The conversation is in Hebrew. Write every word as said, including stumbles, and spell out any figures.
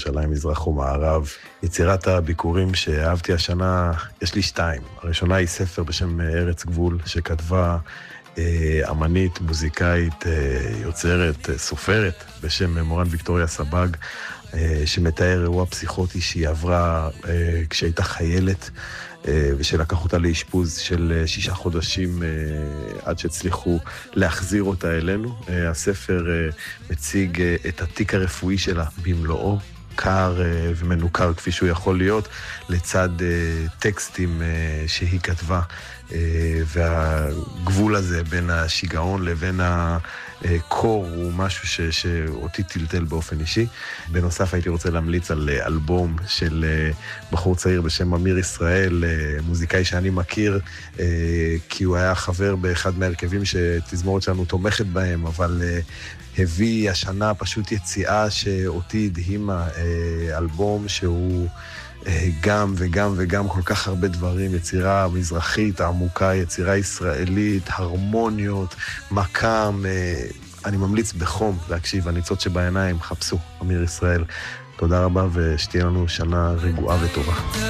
ירושלים, מזרח ומערב. יצירת הביקורים שאהבתי השנה, יש לי שתיים. הראשונה היא ספר בשם ארץ גבול, שכתבה אה, אמנית, מוזיקאית, אה, יוצרת, אה, סופרת, בשם מורן ויקטוריה סבג, אה, שמתאר אירוע פסיכוטי שהיא עברה אה, כשהייתה חיילת, ושלקח אותה לאשפוז של שישה חודשים עד שהצליחו להחזיר אותה אלינו. הספר מציג את התיק הרפואי שלה במלואו, קר ומנוכר כפי שהוא יכול להיות, לצד טקסטים שהיא כתבה, והגבול הזה בין השיגעון לבין הקור הוא משהו ש, שאותי טלטל באופן אישי. בנוסף הייתי רוצה להמליץ על אלבום של בחור צעיר בשם אמיר ישראל, מוזיקאי שאני מכיר, כי הוא היה חבר באחד מהרכבים שתזמורת שלנו תומכת בהם, אבל הביא השנה פשוט יציאה שאותי הדהימה, אלבום שהוא גם וגם וגם כל כך הרבה דברים, יצירה מזרחית עמוקה, יצירה ישראלית, הרמוניות, מקם. אני ממליץ בחום להקשיב, הניצות שבעיניים, חפשו אמיר ישראל. תודה רבה ושתהיה לנו שנה רגועה וטובה.